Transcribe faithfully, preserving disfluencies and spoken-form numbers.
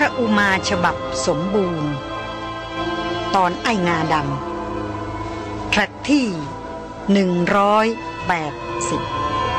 ระอุมาฉบับสมบูรณ์ตอนไอ้งาดำแทร็กที่หนึ่งร้อยแปดสิบ